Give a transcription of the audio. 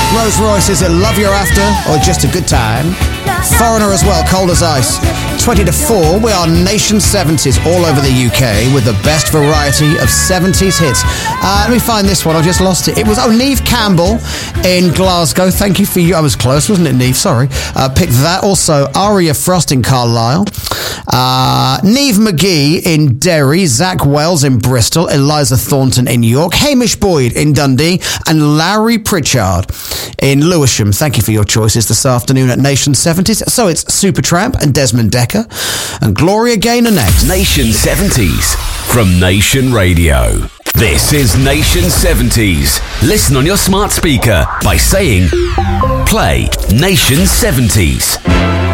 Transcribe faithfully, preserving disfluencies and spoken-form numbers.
Rolls Royce, is it Love You're After or Just a Good Time? Foreigner as well, Cold as Ice. twenty to four, we are Nation seventies all over the U K with the best variety of seventies hits. Uh, let me find this one, I just lost it. It was, oh, Neve Campbell in Glasgow. Thank you for you. I was close, wasn't it, Neve? Sorry. Uh, picked that. Also, Aria Frost in Carlisle. Uh, Neve McGee in Derry. Zach Wells in Bristol. Eliza Thornton in York. Hamish Boyd in Dundee. And Larry Pritchard in Lewisham. Thank you for your choices this afternoon at Nation seventies. So it's Supertramp and Desmond Decker and Gloria Gaynor next. Nation seventies from Nation Radio. This is Nation seventies. Listen on your smart speaker by saying, play Nation seventies.